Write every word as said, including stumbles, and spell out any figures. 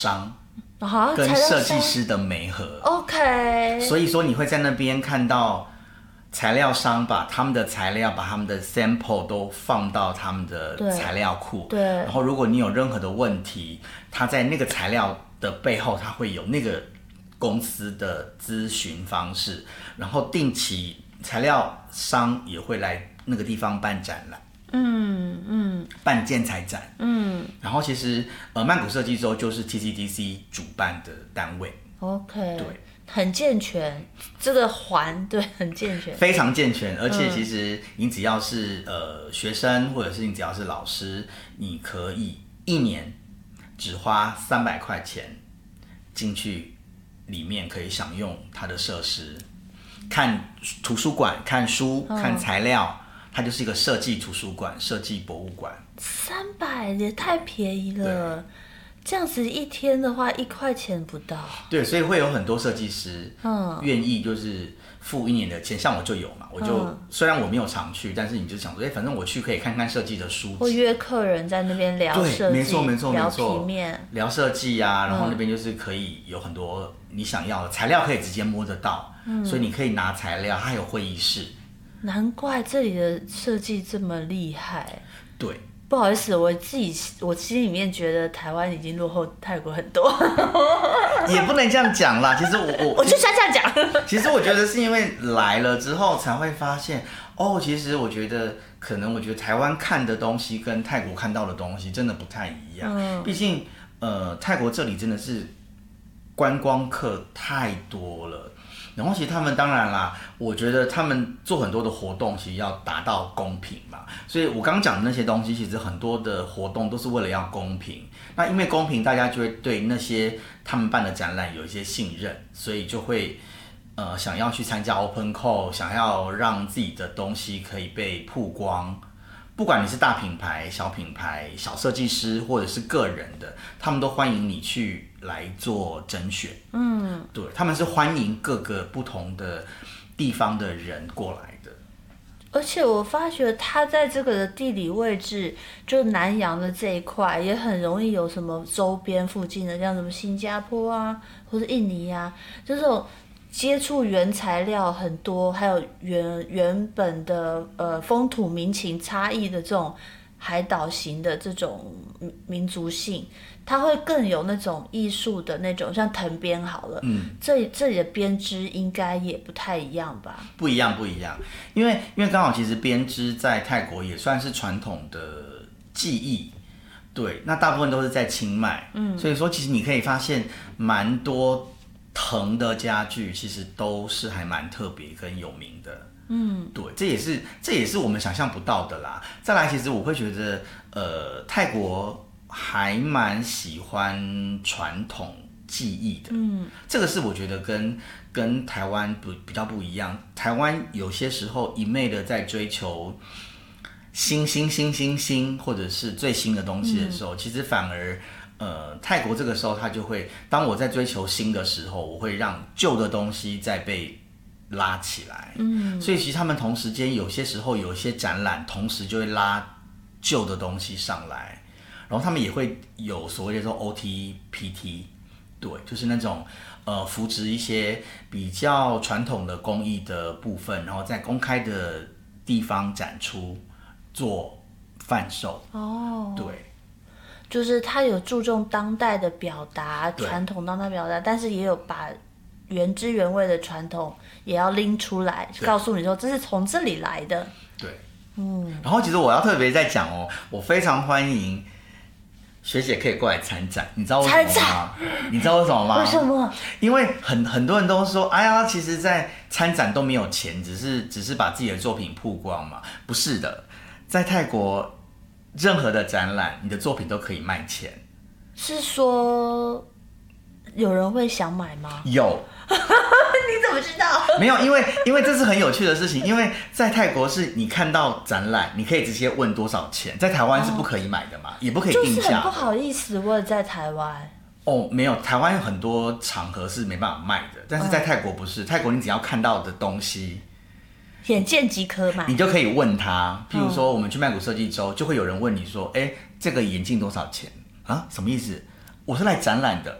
商跟设计师的媒合。 OK， 所以说你会在那边看到材料商把他们的材料、把他们的 sample 都放到他们的材料库。 对。 然后如果你有任何的问题，他在那个材料的背后，他会有那个公司的咨询方式，然后定期材料商也会来那个地方办展览。 嗯嗯， 办建材展， 嗯， 然后其实呃曼谷设计周就是 T C D C 主办的单位 ，OK， 对， 很健全，这个环对很健全， 非常健全，而且其实你只要是、嗯、呃学生或者是你只要是老师，你可以一年只花三百块钱进去里面可以享用它的设施，看图书馆、看书、嗯、看材料。它就是一个设计图书馆、设计博物馆。 三百也太便宜了，这样子一天的话一块钱不到。对， 所以会有很多设计师，嗯，愿意就是付一年的钱，像我就有嘛，我就、嗯、虽然我没有常去，但是你就想说，哎、欸，反正我去可以看看设计的书籍， 或约客人在那边聊设计， 对，没错没错没错， 聊平面， 聊设计啊，然后那边就是可以有很多你想要的材料，可以直接摸得到，嗯，所以你可以拿材料，它有会议室。 难怪这里的设计这么厉害。 对， 不好意思，我自己我心里面觉得台湾已经落后泰国很多。 也不能这样讲啦，其实我我我就想这样讲。 其实我觉得是因为来了之后才会发现，哦，其实我觉得可能我觉得台湾看的东西跟泰国看到的东西真的不太一样。嗯，毕竟呃泰国这里真的是观光客太多了。然后其实他们当然啦，我觉得他们做很多的活动，其实要达到公平嘛。所以我刚刚讲的那些东西，其实很多的活动都是为了要公平。那因为公平，大家就会对那些他们办的展览有一些信任，所以就会呃想要去参加 Open Call， 想要让自己的东西可以被曝光。不管你是大品牌、小品牌、小设计师，或者是个人的，他们都欢迎你去来做甄选。嗯，对，他们是欢迎各个不同的地方的人过来的。 而且我发觉它在这个的地理位置，就南洋的这一块，也很容易有什么周边附近的，像什么新加坡啊，或者印尼啊，就这种。接触原材料很多，还有原原本的呃风土民情差异的这种海岛型的这种民族性，它会更有那种艺术的那种，像藤编好了，嗯，这这里的编织应该也不太一样吧？ 不一样，不一样，因为因为刚好其实编织在泰国也算是传统的技艺，对，那大部分都是在清迈，嗯，所以说其实你可以发现蛮多。藤的家具其实都是还蛮特别跟有名的，嗯，对，这也是这也是我们想象不到的啦。再来，其实我会觉得，呃，泰国还蛮喜欢传统技艺的，嗯，这个是我觉得跟跟台湾不比较不一样。台湾有些时候一昧的在追求新新新新新或者是最新的东西的时候，嗯、其实反而。呃，泰国这个时候他就会，当我在追求新的时候，我会让旧的东西再被拉起来。嗯，所以其实他们同时间有些时候有一些展览，同时就会拉旧的东西上来，然后他们也会有所谓的说 O T P T， 对，就是那种呃扶植一些比较传统的工艺的部分，然后在公开的地方展出做贩售。哦，对。 就是他有注重当代的表达，传统当代表达，但是也有把原汁原味的传统也要拎出来，告诉你说这是从这里来的。 对，嗯。然后其实我要特别在讲哦，我非常欢迎学姐可以过来参展，你知道为什么吗？你知道为什么吗？ 为什么？ 因为很很多人都说，哎呀，其实在参展都没有钱，只是只是把自己的作品曝光嘛。不是的，在泰国。任何的展览，你的作品都可以卖钱。 是说有人会想买吗？ 有。 你怎么知道？ 没有，因为因为这是很有趣的事情。因为在泰国是你看到展览，你可以直接问多少钱，在台湾是不可以买的嘛，哦、也不可以定价。 就是很不好意思，我也在台湾。 哦，没有，台湾有很多场合是没办法卖的，但是在泰国不是。嗯、泰国你只要看到的东西。 眼见即可买， 你就可以问他。譬如说，我们去曼谷设计周，就会有人问你说：“哎，这个眼镜多少钱啊？什么意思？ 我是来展览的，